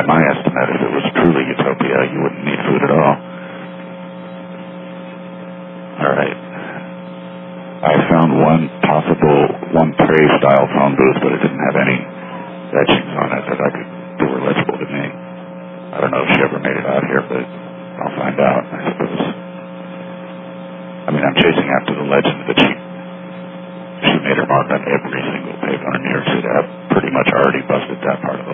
by my estimate, if it was truly utopia, you wouldn't need food at all. All right. I found one Prey-style phone booth, but it didn't have any etchings on it that were legible to me. I don't know if she ever made it out here, but I'll find out, I suppose. I mean, I'm chasing after the legend that she made her mark on every single paper in New York City. I've pretty much already busted that part of the